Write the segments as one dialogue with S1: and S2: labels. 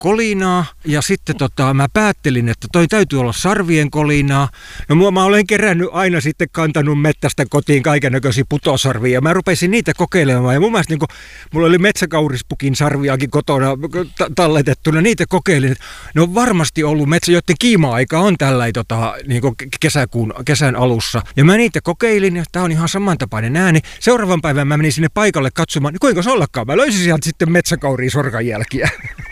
S1: kolinaa ja sitten mä päättelin, että toi täytyy olla sarvien kolinaa. No mä olen kerännyt aina sitten kantanut mettästä kotiin kaikennäköisiä putosarvia ja mä rupesin niitä kokeilemaan ja mun mielestä niin mulla oli metsäkaurispukin sarviakin kotona talletettuna, niitä kokeilin, että ne on varmasti ollut joiden kiima-aika on tällainen niin kesän alussa ja mä niitä kokeilin ja tää on ihan samantapainen ääni. Seuraavan päivän mä menin sinne paikalle katsomaan, niin kuinka se ollakaan, mä löysin sieltä sitten metsäkauria sorkanjälkiä.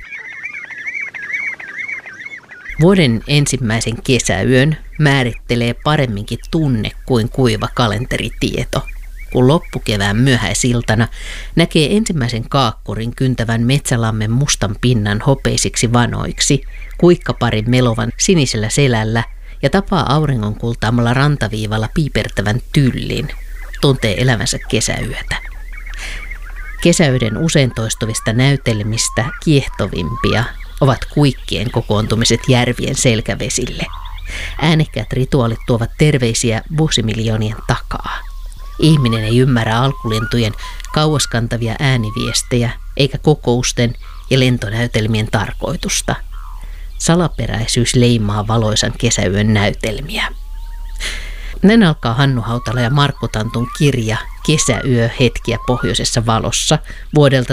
S2: Vuoden ensimmäisen kesäyön määrittelee paremminkin tunne kuin kuiva kalenteritieto. Kun loppukevään myöhäisiltana näkee ensimmäisen kaakkurin kyntävän metsälammen mustan pinnan hopeisiksi vanoiksi, kuikkaparin melovan sinisellä selällä ja tapaa auringon kultaamalla rantaviivalla piipertävän tyllin, tuntee elämänsä kesäyötä. Kesäyöden usein toistuvista näytelmistä kiehtovimpia ovat kuikkien kokoontumiset järvien selkävesille. Äänekkäät rituaalit tuovat terveisiä vuosimiljoonien takaa. Ihminen ei ymmärrä alkulintujen kauaskantavia ääniviestejä eikä kokousten ja lentonäytelmien tarkoitusta. Salaperäisyys leimaa valoisan kesäyön näytelmiä. Näin alkaa Hannu Hautala ja Markku Tantun kirja Kesäyö hetkiä pohjoisessa valossa vuodelta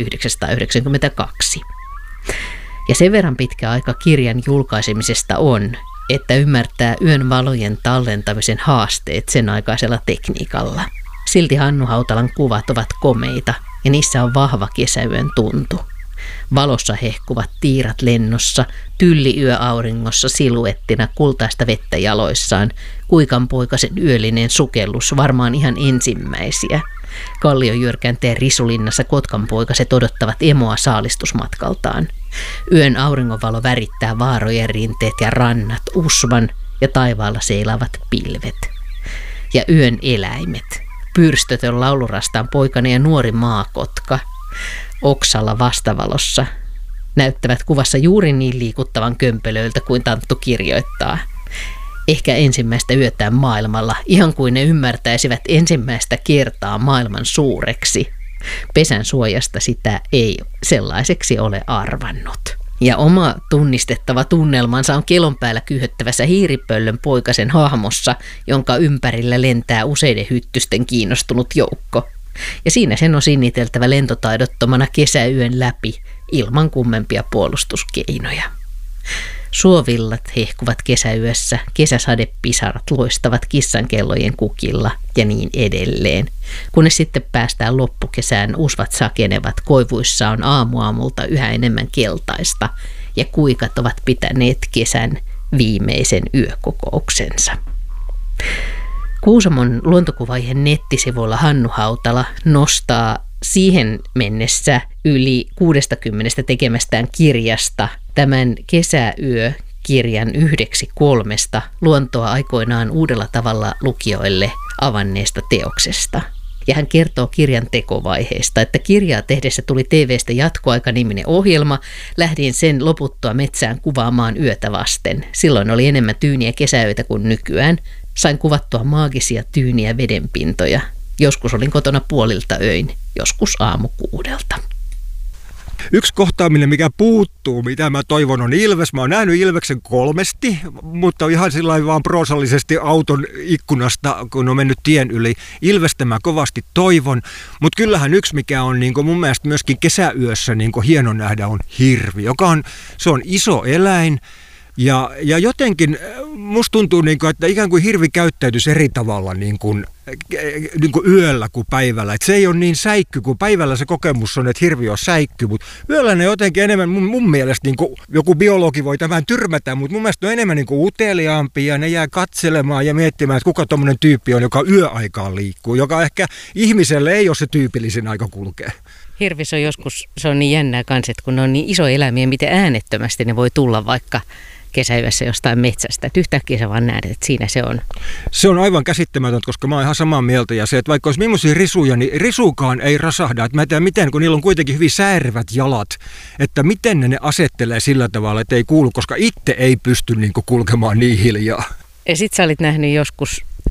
S2: 1992. Ja sen verran pitkä aika kirjan julkaisemisesta on, että ymmärtää yön valojen tallentamisen haasteet sen aikaisella tekniikalla. Silti Hannu Hautalan kuvat ovat komeita ja niissä on vahva kesäyön tuntu. Valossa hehkuvat tiirat lennossa, tylli yöauringossa siluettina kultaista vettä jaloissaan, kuikanpoikasen yöllinen sukellus varmaan ihan ensimmäisiä. Kalliojyrkänteen risulinnassa kotkanpoikaset odottavat emoa saalistusmatkaltaan. Yön auringonvalo värittää vaarojen rinteet ja rannat, usvan ja taivaalla seilaavat pilvet. Ja yön eläimet, pyrstötön laulurastaan poikainen ja nuori maakotka, oksalla vastavalossa, näyttävät kuvassa juuri niin liikuttavan kömpelöiltä kuin Tanttu kirjoittaa. Ehkä ensimmäistä yötään maailmalla, ihan kuin ne ymmärtäisivät ensimmäistä kertaa maailman suureksi. Pesän suojasta sitä ei sellaiseksi ole arvannut. Ja oma tunnistettava tunnelmansa on kelon päällä kyhöttävässä hiiripöllön poikasen hahmossa, jonka ympärillä lentää useiden hyttysten kiinnostunut joukko. Ja siinä sen on sinniteltävä lentotaidottomana kesäyön läpi ilman kummempia puolustuskeinoja. Suovillat hehkuvat kesäyössä, kesäsadepisarat loistavat kissankellojen kukilla ja niin edelleen. Kunnes sitten päästään loppukesään, usvat sakenevat, koivuissa on aamuaamulta yhä enemmän keltaista ja kuikat ovat pitäneet kesän viimeisen yökokouksensa. Kuusamon luontokuvaajien nettisivuilla Hannu Hautala nostaa siihen mennessä yli 60 tekemästään kirjasta tämän kesäyökirjan 1/3 luontoa aikoinaan uudella tavalla lukijoille avanneesta teoksesta. Ja hän kertoo kirjan tekovaiheesta, että kirjaa tehdessä tuli TV:stä Jatkoaika-niminen ohjelma. Lähdin sen loputtua metsään kuvaamaan yötä vasten. Silloin oli enemmän tyyniä kesäyötä kuin nykyään. Sain kuvattua maagisia tyyniä vedenpintoja. Joskus olin kotona puolilta öin, joskus aamu 6.
S1: Yksi kohtaaminen, mikä puuttuu, mitä mä toivon, on ilves. Mä oon nähnyt ilveksen 3, mutta ihan sillä vaan proosallisesti auton ikkunasta, kun on mennyt tien yli. Ilvestä mä kovasti toivon, mutta kyllähän yksi, mikä on niin mun mielestä myöskin kesäyössä niin hieno nähdä, on hirvi, se on iso eläin. Ja jotenkin musta tuntuu, että ikään kuin hirvi käyttäytyisi eri tavalla niin kuin yöllä kuin päivällä. Et se ei ole niin säikky, kun päivällä se kokemus on, että hirvi on säikky, mutta yöllä ne jotenkin enemmän, mun mielestä niin kuin joku biologi voi tämän tyrmätä, mutta mun mielestä ne on enemmän niin kuin uteliaampia ja ne jää katselemaan ja miettimään, että kuka tommonen tyyppi on, joka yöaikaan liikkuu, joka ehkä ihmiselle ei ole se tyypillisin aika kulkea.
S2: Hirvis on joskus, se on niin jännää kanssa, että kun ne on niin iso eläimiä, miten äänettömästi ne voi tulla vaikka kesäyössä jostain metsästä. Että yhtäkkiä sä vaan näet, että siinä se on. Se
S1: on aivan käsittämätöntä, koska mä oon ihan samaa mieltä. Ja se, että vaikka olisi millaisia risuja, niin risukaan ei rasahda. Että mä en tiedä miten, kun niillä on kuitenkin hyvin säärivät jalat, että miten ne asettelee sillä tavalla, että ei kuulu, koska itse ei pysty kulkemaan niin hiljaa.
S2: Ja sit sä olit nähnyt joskus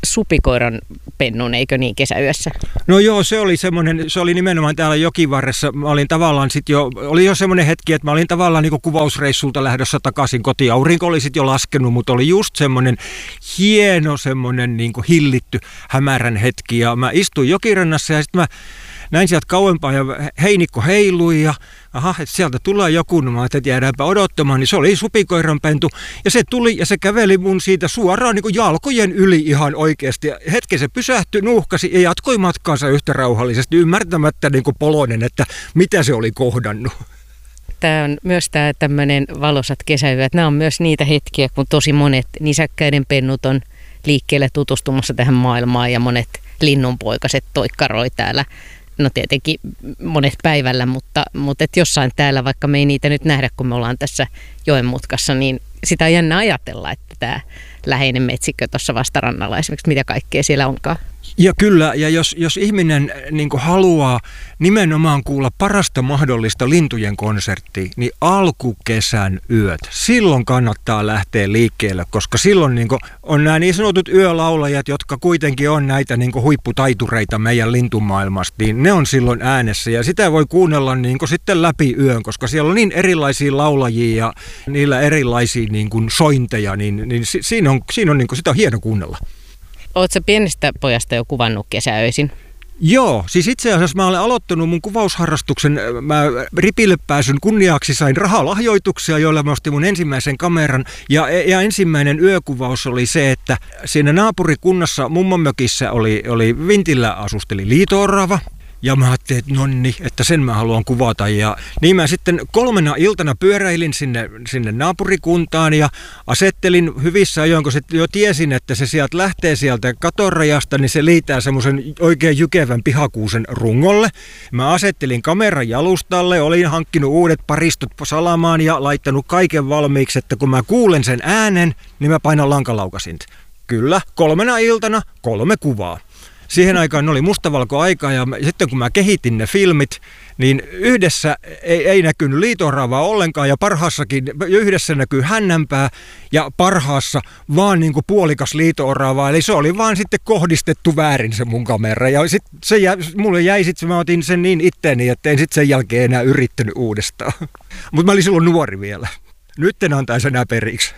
S2: supikoiran pennun, eikö niin, kesäyössä?
S1: No joo, se oli nimenomaan täällä jokivarressa. Mä olin tavallaan oli jo semmoinen hetki, että mä olin tavallaan niin kuin kuvausreissulta lähdössä takaisin kotiin. Aurinko oli sitten jo laskenut, mutta oli just semmoinen hieno semmoinen niin kuin hillitty hämärän hetki. Ja mä istuin jokirannassa ja sitten mä näin sieltä kauempaa ja heinikko heilui ja että sieltä tulee joku, no mä ajattelin, että jäädäänpä odottamaan, niin se oli supikoiranpentu ja se tuli ja se käveli mun siitä suoraan niin kuin jalkojen yli ihan oikeasti. Ja hetken se pysähtyi, nuuhkasi ja jatkoi matkaansa yhtä rauhallisesti, ymmärtämättä niin kuin poloinen, että mitä se oli kohdannut.
S2: Tämä on myös tämä tämmöinen valosat kesäyöt. Nämä on myös niitä hetkiä, kun tosi monet nisäkkäiden pennut on liikkeelle tutustumassa tähän maailmaan ja monet linnunpoikaset toikkaroi täällä. No tietenkin monet päivällä, mutta et jossain täällä, vaikka me ei niitä nyt nähdä, kun me ollaan tässä joen mutkassa, niin sitä on jännä ajatella, että tämä läheinen metsikkö tuossa vastarannalla esimerkiksi, mitä kaikkea siellä onkaan.
S1: Ja kyllä, ja jos ihminen niin kuin haluaa nimenomaan kuulla parasta mahdollista lintujen konserttia, niin alkukesän yöt, silloin kannattaa lähteä liikkeelle, koska silloin niin kuin on nämä niin sanotut yölaulajat, jotka kuitenkin on näitä niin kuin huipputaitureita meidän lintumaailmasta, niin ne on silloin äänessä ja sitä voi kuunnella niin kuin sitten läpi yön, koska siellä on niin erilaisia laulajia ja niillä erilaisia niin kuin sointeja, niin siinä on niin kuin, sitä on hieno kuunnella.
S2: Oletko pienestä pojasta jo kuvannut kesäöisin?
S1: Joo, siis itse asiassa mä olen aloittanut mun kuvausharrastuksen, mä ripille pääsyn kunniaksi sain rahalahjoituksia, joilla mä ostin mun ensimmäisen kameran. Ja ensimmäinen yökuvaus oli se, että siinä naapurikunnassa mummonmökissä oli vintillä asusteli liito-orava. Ja mä ajattelin, että nonni, että sen mä haluan kuvata. Ja niin mä sitten 3 iltana pyöräilin sinne naapurikuntaan ja asettelin hyvissä ajoin, kun jo tiesin, että se sieltä lähtee sieltä katorajasta, niin se liitää semmoisen oikein jykevän pihakuusen rungolle. Mä asettelin kameran jalustalle, olin hankkinut uudet paristot salamaan ja laittanut kaiken valmiiksi, että kun mä kuulen sen äänen, niin mä painan lankalaukasinta. Kyllä, 3 iltana 3 kuvaa. Siihen aikaan oli mustavalkoaika ja sitten kun mä kehitin ne filmit, niin yhdessä ei näkynyt liito-oravaa ollenkaan ja parhaassakin yhdessä näkyy hännänpää ja parhaassa vaan niin kuin puolikas liito-oravaa. Eli se oli vaan sitten kohdistettu väärin se mun kamera ja mulle jäi sitten, mä otin sen niin itteeni, että en sitten sen jälkeen enää yrittänyt uudestaan. Mutta mä olin silloin nuori vielä. Nyt en antaisi enää periksi.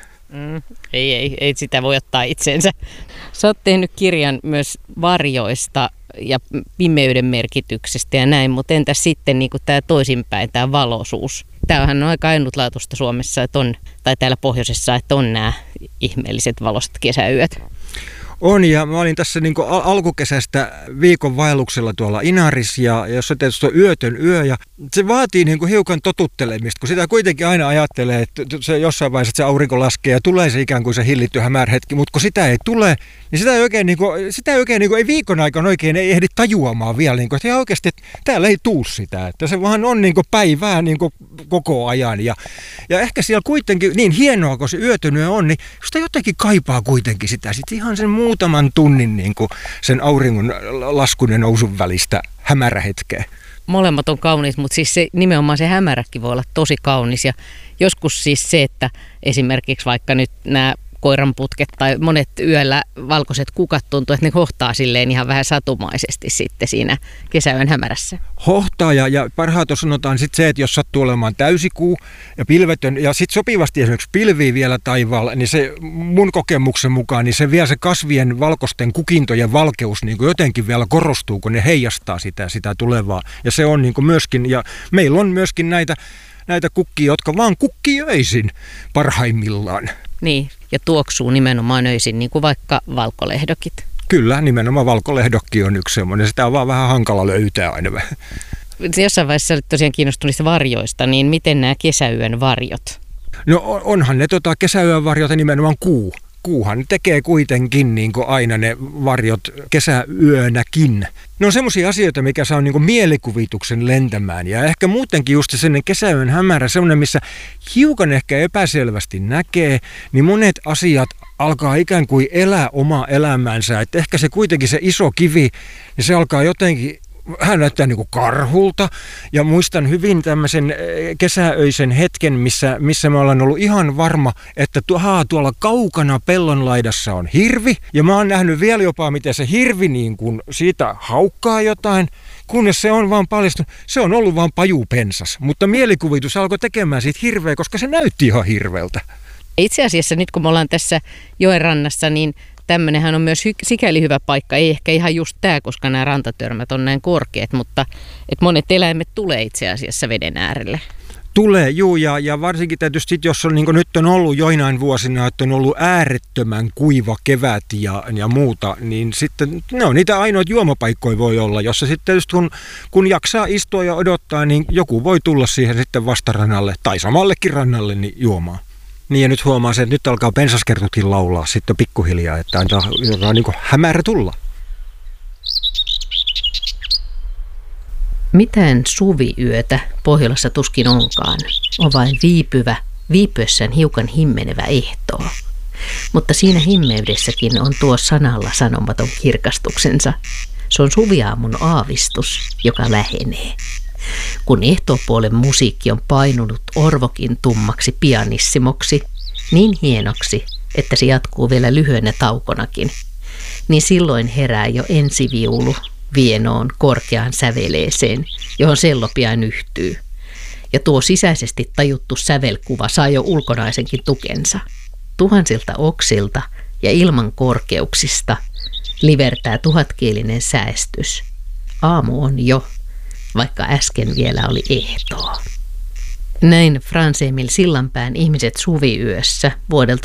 S2: Ei sitä voi ottaa itseensä. Sä oot tehnyt kirjan myös varjoista ja pimeyden merkityksestä ja näin, mutta entäs sitten niin tämä toisinpäin, tämä valoisuus? Tämähän on aika ainutlaatuista Suomessa, että tai täällä pohjoisessa, että on nämä ihmeelliset valoiset kesäyöt.
S1: On, ja mä olin tässä niin kuin alkukesästä viikon vaelluksella tuolla Inarissa, ja jossa tietysti on yötön yö, ja se vaatii niin kuin hiukan totuttelemista, kun sitä kuitenkin aina ajattelee, että se jossain vaiheessa se aurinko laskee, ja tulee se ikään kuin se hillitty hämärhetki, mutta kun sitä ei tule, niin sitä ei oikein ei viikon aikana oikein ei ehdi tajuamaan vielä, niin kuin, että ihan oikeasti että täällä ei tuu sitä, että se vaan on niin kuin päivää niin kuin koko ajan, ja ehkä siellä kuitenkin, niin hienoa kuin se yötön yö on, niin sitä jotenkin kaipaa kuitenkin sitä, sitten ihan sen muutaman tunnin niin kuin sen auringon laskun ja nousun välistä hämärähetkeä.
S2: Molemmat on kauniit, mutta siis nimenomaan se hämäräkin voi olla tosi kaunis. Ja joskus siis se, että esimerkiksi vaikka nyt nämä koiranputket tai monet yöllä valkoiset kukat tuntuu, että ne hohtaa silleen ihan vähän satumaisesti sitten siinä kesäyön hämärässä.
S1: Hohtaa ja parhaat sanotaan sitten se, että jos sattuu olemaan täysikuu ja pilvetön ja sitten sopivasti esimerkiksi pilviä vielä taivaalla, niin se mun kokemuksen mukaan, niin se vielä se kasvien valkoisten kukintojen valkeus niin kuin jotenkin vielä korostuu, kun ne heijastaa sitä tulevaa. Ja se on niin kuin myöskin, ja meillä on myöskin näitä kukkia, jotka vaan kukkii öisin parhaimmillaan.
S2: Niin, ja tuoksuu nimenomaan öisin, niin kuin vaikka valkolehdokit.
S1: Kyllä, nimenomaan valkolehdokki on yksi semmoinen. Sitä on vaan vähän hankala löytää aina.
S2: Jossain vaiheessa olet tosiaan kiinnostunut niistä varjoista, niin miten nämä kesäyön varjot?
S1: No onhan ne kesäyön varjot ja nimenomaan kuu. Kuuhan tekee kuitenkin niin kuin aina ne varjot kesäyönäkin. Ne on semmoisia asioita, mikä saa niin kuin mielikuvituksen lentämään. Ja ehkä muutenkin just sellainen kesäyön hämärä, semmoinen, missä hiukan ehkä epäselvästi näkee, niin monet asiat alkaa ikään kuin elää omaa elämäänsä. Että ehkä se kuitenkin se iso kivi, niin se alkaa jotenkin hän näyttää niin kuin karhulta. Ja muistan hyvin tämmöisen kesäöisen hetken, missä me ollaan ollut ihan varma, että tuolla kaukana pellon laidassa on hirvi. Ja mä oon nähnyt vielä jopa, miten se hirvi niin kuin siitä haukkaa jotain. Kunnes se on vaan paljastunut, se on ollut vaan pajupensas. Mutta mielikuvitus alkoi tekemään siitä hirveä, koska se näytti ihan hirveältä.
S2: Itse asiassa nyt kun me ollaan tässä joen rannassa, niin tämmöinenhän on myös sikäli hyvä paikka. Ei ehkä ihan just tämä, koska nämä rantatörmät on näin korkeat, mutta että monet eläimet tulee itse asiassa veden äärelle.
S1: Tulee, juu, ja varsinkin tietysti jos on, niin kuin nyt on ollut joinain vuosina, että on ollut äärettömän kuiva kevät ja muuta, niin sitten niitä ainoita juomapaikkoja voi olla, jossa sitten tietysti kun jaksaa istua ja odottaa, niin joku voi tulla siihen sitten vastarannalle tai samallekin rannalle niin juomaan. Niin ja nyt huomaa se, että nyt alkaa pensaskertutkin laulaa sitten pikkuhiljaa, että antaa niin kuin hämärä tulla.
S2: Mitään suviyötä Pohjolassa tuskin onkaan, on vain viipyessään hiukan himmenevä ehtoo. Mutta siinä himmeydessäkin on tuo sanalla sanomaton kirkastuksensa. Se on suviaamun aavistus, joka lähenee. Kun ehtoopuolen musiikki on painunut orvokin tummaksi pianissimoksi, niin hienoksi, että se jatkuu vielä lyhyenä taukonakin, niin silloin herää jo ensiviulu vienoon korkeaan säveleeseen, johon sello pian yhtyy. Ja tuo sisäisesti tajuttu sävelkuva saa jo ulkonaisenkin tukensa. Tuhansilta oksilta ja ilman korkeuksista livertää tuhatkielinen säestys. Aamu on jo, vaikka äsken vielä oli ehtoo. Näin Frans Emil Sillanpään Ihmiset suviyössä vuodelta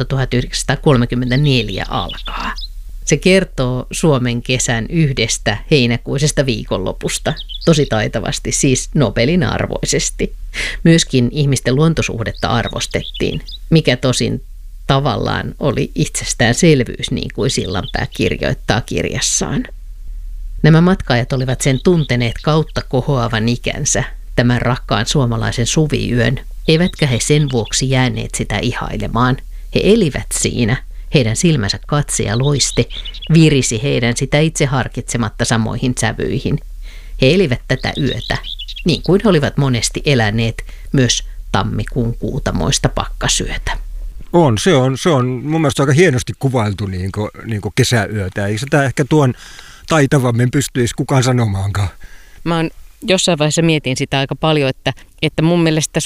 S2: 1934 alkaa. Se kertoo Suomen kesän yhdestä heinäkuisesta viikonlopusta, tosi taitavasti, siis Nobelin arvoisesti. Myöskin ihmisten luontosuhdetta arvostettiin, mikä tosin tavallaan oli itsestäänselvyys, niin kuin Sillanpää kirjoittaa kirjassaan. Nämä matkaajat olivat sen tunteneet kautta kohoavan ikänsä, tämän rakkaan suomalaisen suviyön, eivätkä he sen vuoksi jääneet sitä ihailemaan. He elivät siinä. Heidän silmänsä katse ja loiste virisi heidän sitä itse harkitsematta samoihin sävyihin. He elivät tätä yötä, niin kuin he olivat monesti eläneet myös tammikuun kuutamoista pakkasyötä.
S1: Se on mun mielestä aika hienosti kuvailtu niin kuin kesäyötä. Ei sitä ehkä tuon taitavammin pystyisi kukaan sanomaankaan.
S2: Mä oon jossain vaiheessa mietin sitä aika paljon, että mun mielestä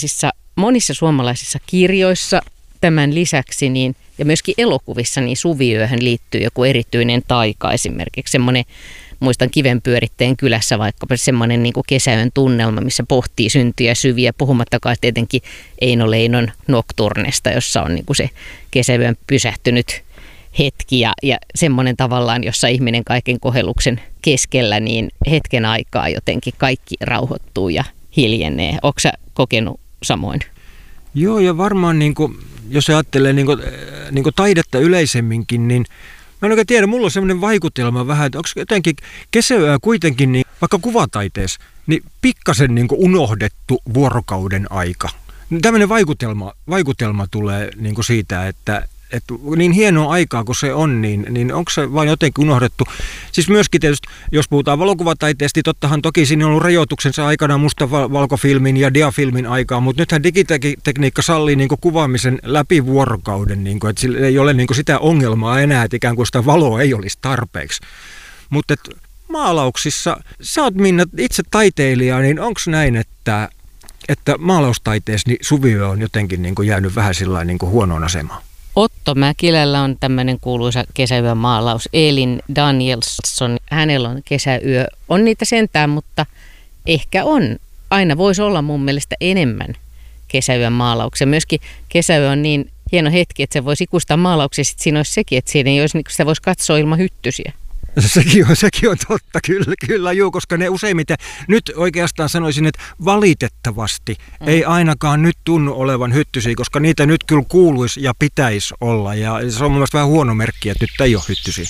S2: monissa suomalaisissa kirjoissa tämän lisäksi niin, ja myöskin elokuvissa niin suviyöhön liittyy joku erityinen taika, esimerkiksi semmoinen, muistan Kivenpyöritteen kylässä vaikkapa semmoinen niin kuin kesäyön tunnelma, missä pohtii syntiä syviä, puhumattakaan tietenkin Eino Leinon Nocturnesta, jossa on niin kuin se kesäyön pysähtynyt hetki ja semmoinen tavallaan, jossa ihminen kaiken kohelluksen keskellä niin hetken aikaa jotenkin kaikki rauhoittuu ja hiljenee. Oletko sä kokenut samoin?
S1: Joo, ja varmaan niin kuin, jos ajattelee niin kuin taidetta yleisemminkin, niin mä en oikein tiedä, mulla on semmoinen vaikutelma vähän, että onko jotenkin kesäyö kuitenkin, niin, vaikka kuvataiteessa, niin pikkasen niin kuin unohdettu vuorokauden aika. Tämmöinen vaikutelma tulee niin kuin siitä, että niin hienoa aikaa kuin se on, niin onko se vain jotenkin unohdettu? Siis myöskin tietysti, jos puhutaan valokuvataiteesta, tottahan toki siinä on ollut rajoituksensa aikana mustavalkofilmin ja diafilmin aikaa, mutta nythän digitekniikka sallii niin kuin kuvaamisen läpi vuorokauden, niin kuin, että sillä ei ole niin kuin sitä ongelmaa enää, että ikään kuin sitä valoa ei olisi tarpeeksi. Mutta maalauksissa, sä oot Minna itse taiteilija, niin onko näin, että maalaustaiteessa niin suviyö on jotenkin niin kuin jäänyt vähän sillain niin kuin huonoon asemaan?
S2: Otto Mäkilällä on tämmöinen kuuluisa kesäyön maalaus. Elin Danielsson, hänellä on kesäyö. On niitä sentään, mutta ehkä on. Aina voisi olla mun mielestä enemmän kesäyön maalauksia. Myöskin kesäyö on niin hieno hetki, että se voisi ikuistaa maalauksia. Sitten siinä olisi sekin, että siinä ei olisi, sitä voisi katsoa ilman hyttysiä.
S1: Sekin on totta, kyllä juu, koska ne useimmiten, nyt oikeastaan sanoisin, että valitettavasti ei ainakaan nyt tunnu olevan hyttysiä, koska niitä nyt kyllä kuuluisi ja pitäisi olla, ja se on mun mielestä vähän huono merkki, että nyt ei ole hyttysiä.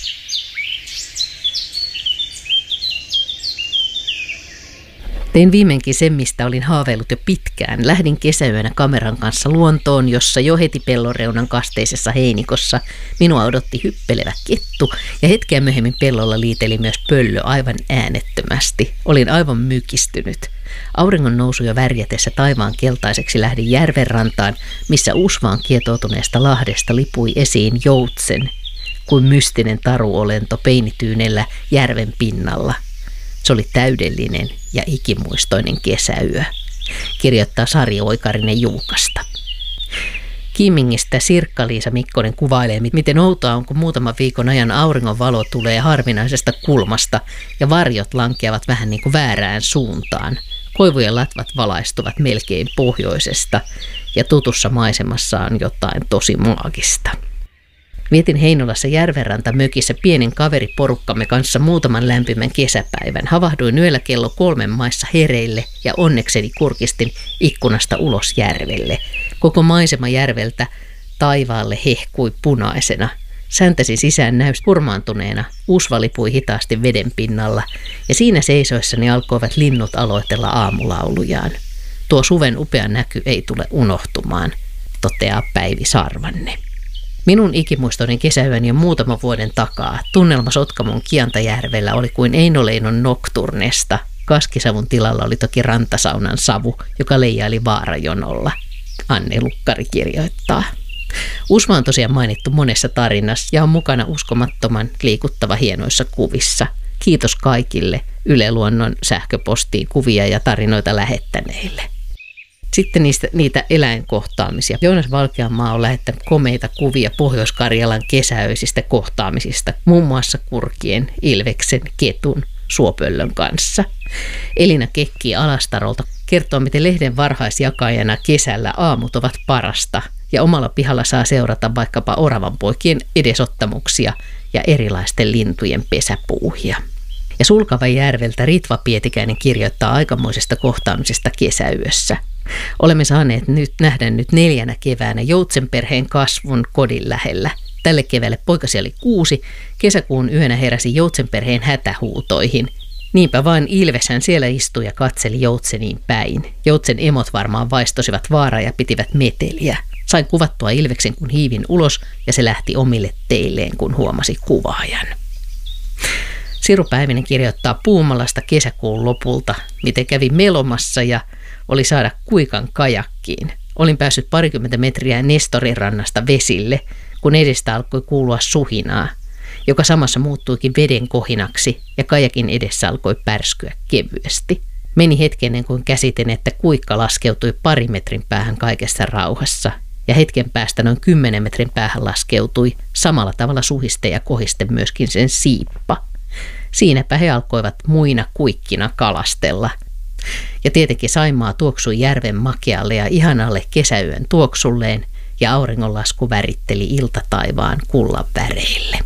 S2: Tein viimeinkin sen, mistä olin haaveillut jo pitkään. Lähdin kesäyönä kameran kanssa luontoon, jossa jo heti pellonreunan kasteisessa heinikossa minua odotti hyppelevä kettu ja hetkeä myöhemmin pellolla liiteli myös pöllö aivan äänettömästi. Olin aivan mykistynyt. Auringon nousu jo värjätessä taivaan keltaiseksi lähdin järven rantaan, missä usvaan kietoutuneesta lahdesta lipui esiin joutsen, kuin mystinen taruolento peinityynellä järven pinnalla. Se oli täydellinen ja ikimuistoinen kesäyö, kirjoittaa Sari Oikarinen Juukasta. Kiimingistä Sirkka-Liisa Mikkonen kuvailee, miten outoa on, kun muutaman viikon ajan auringon valo tulee harvinaisesta kulmasta ja varjot lankeavat vähän niin kuin väärään suuntaan. Koivujen latvat valaistuvat melkein pohjoisesta ja tutussa maisemassa on jotain tosi maagista. Vietin Heinolassa järvenranta mökissä pienen kaveriporukkamme kanssa muutaman lämpimän kesäpäivän. Havahduin yöllä kello 3 maissa hereille ja onnekseni kurkistin ikkunasta ulos järvelle. Koko maisema järveltä taivaalle hehkui punaisena. Säntäsin sisään näystä hurmaantuneena. Usva lipui hitaasti veden pinnalla ja siinä seisoissani alkoivat linnut aloitella aamulaulujaan. Tuo suven upea näky ei tule unohtumaan, toteaa Päivi Sarvanne. Minun ikimuistoinen kesäyöni on muutaman vuoden takaa. Tunnelma Sotkamon Kiantajärvellä oli kuin Eino Leinon Nocturnesta. Kaskisavun tilalla oli toki rantasaunan savu, joka leijaili vaarajonolla. Anne Lukkari kirjoittaa. Usva on tosiaan mainittu monessa tarinassa ja on mukana uskomattoman liikuttava hienoissa kuvissa. Kiitos kaikille Yle Luonnon sähköpostiin kuvia ja tarinoita lähettäneille. Sitten niitä eläinkohtaamisia. Joonas Valkeamaa on lähettänyt komeita kuvia Pohjois-Karjalan kesäöisistä kohtaamisista, muun muassa kurkien, ilveksen, ketun, suopöllön kanssa. Elina Kekki Alastarolta kertoo, miten lehden varhaisjakajana kesällä aamut ovat parasta ja omalla pihalla saa seurata vaikkapa oravanpoikien edesottamuksia ja erilaisten lintujen pesäpuuhia. Ja Sulkavajärveltä Ritva Pietikäinen kirjoittaa aikamoisesta kohtaamisesta kesäyössä. Olemme saaneet nähdä nyt 4. keväänä joutsenperheen kasvun kodin lähellä. Tälle keväälle poikasi oli 6. Kesäkuun yönä heräsi joutsenperheen hätähuutoihin. Niinpä vain ilveshän siellä istui ja katseli joutseniin päin. Joutsen emot varmaan vaistosivat vaaraa ja pitivät meteliä. Sain kuvattua ilveksen, kun hiivin ulos ja se lähti omille teilleen, kun huomasi kuvaajan. Siru Päivinen kirjoittaa Puumalasta kesäkuun lopulta, miten kävi melomassa ja oli saada kuikan kajakkiin. Olin päässyt 20 metriä Nestorin rannasta vesille, kun edestä alkoi kuulua suhinaa, joka samassa muuttuikin veden kohinaksi ja kajakin edessä alkoi pärskyä kevyesti. Meni hetken ennen kuin käsitin, että kuikka laskeutui 2 metrin päähän kaikessa rauhassa ja hetken päästä noin 10 metrin päähän laskeutui samalla tavalla suhiste ja kohiste myöskin sen siippa. Siinäpä he alkoivat muina kuikkina kalastella. Ja tietenkin Saimaa tuoksui järven makealle ja ihanalle kesäyön tuoksulleen ja auringonlasku väritteli iltataivaan kullan väreille.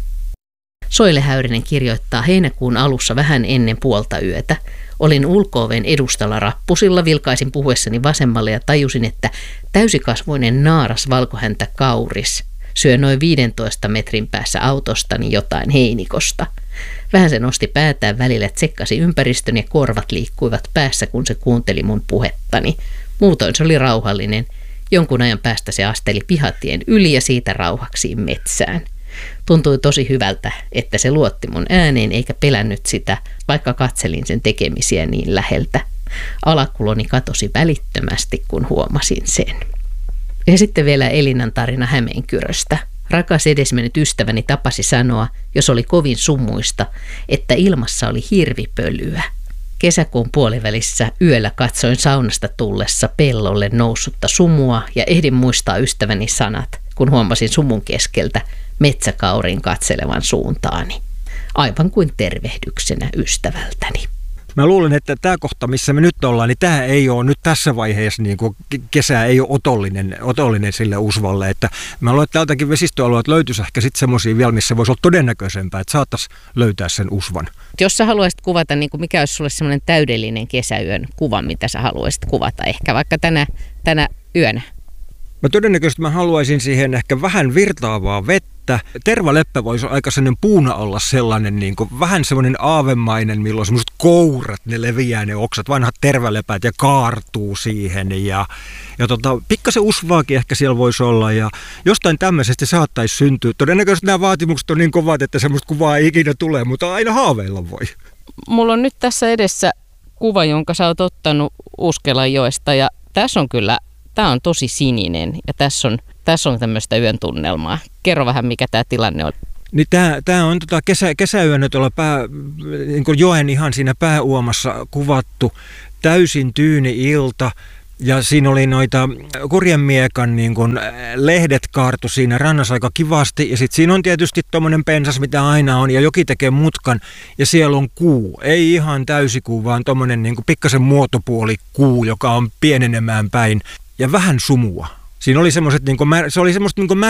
S2: Soile Häyrinen kirjoittaa heinäkuun alussa vähän ennen puolta yötä. Olin ulko-oven edustalla rappusilla, vilkaisin puhuessani vasemmalle ja tajusin, että täysikasvoinen naaras valkohäntä kauris syö noin 15 metrin päässä autostani jotain heinikosta. Vähän se nosti päätään välillä, tsekkasi ympäristön ja korvat liikkuivat päässä, kun se kuunteli mun puhettani. Muutoin se oli rauhallinen. Jonkun ajan päästä se asteli pihatien yli ja siitä rauhaksiin metsään. Tuntui tosi hyvältä, että se luotti mun ääneen eikä pelännyt sitä, vaikka katselin sen tekemisiä niin läheltä. Alakuloni katosi välittömästi, kun huomasin sen. Ja sitten vielä Elinan tarina Hämeenkyröstä. Rakas edesmennyt ystäväni tapasi sanoa, jos oli kovin sumuista, että ilmassa oli hirvipölyä. Kesäkuun puolivälissä yöllä katsoin saunasta tullessa pellolle noussutta sumua ja ehdin muistaa ystäväni sanat, kun huomasin sumun keskeltä metsäkaurin katselevan suuntaani. Aivan kuin tervehdyksenä ystävältäni.
S1: Mä luulen, että tämä kohta, missä me nyt ollaan, niin tämä ei ole nyt tässä vaiheessa, niin kuin kesä ei ole otollinen sille usvalle. Että mä luulen, että täältäkin vesistöalueet löytyisi ehkä sitten semmoisia vielä, missä voisi olla todennäköisempää, että saattaisi löytää sen usvan.
S2: Jos sä haluaisit kuvata, niin kuin mikä olisi sulle semmoinen täydellinen kesäyön kuva, mitä sä haluaisit kuvata, ehkä vaikka tänä yönä?
S1: Mä haluaisin siihen ehkä vähän virtaavaa vettä. Tervaleppä voisi aika sellainen puuna olla sellainen, niin kuin, vähän semmoinen aavemainen, milloin on semmoiset kourat, ne leviää ne oksat, vanhat tervalepät ja kaartuu siihen. Ja pikkasen usvaakin ehkä siellä voisi olla ja jostain tämmöisestä saattaisi syntyä. Todennäköisesti nämä vaatimukset on niin kovat, että semmoista kuvaa ei ikinä tule, mutta aina haaveilla voi.
S3: Mulla on nyt tässä edessä kuva, jonka sä oot ottanut Uskelanjoesta ja tässä on kyllä, tää on tosi sininen ja tässä on tämmöistä yön tunnelmaa. Kerro vähän, mikä tämä tilanne on.
S1: Niin tämä on kesäyönä tuolla niin kuin joen ihan siinä pääuomassa kuvattu, täysin tyyni ilta. Ja siinä oli noita kurjenmiekan niin kun lehdet kaartu siinä rannassa aika kivasti. Ja sitten siinä on tietysti tommonen pensas, mitä aina on. Ja joki tekee mutkan. Ja siellä on kuu. Ei ihan täysikuu, vaan tommonen niin kun pikkasen muotopuoli kuu, joka on pienenemään päin. Ja vähän sumua. Siinä oli semmoiset, se oli semmoista